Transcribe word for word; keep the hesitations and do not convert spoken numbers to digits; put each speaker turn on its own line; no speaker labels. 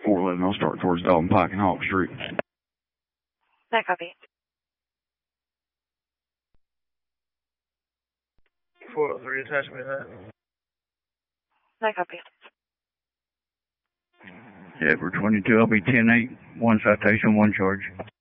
four eleven, I'll start towards Dalton Pike and Hawk Street.
That copy.
four oh three, attach me to that.
That copy.
Yeah, for twenty-two, I'll be ten eight, one citation, one charge.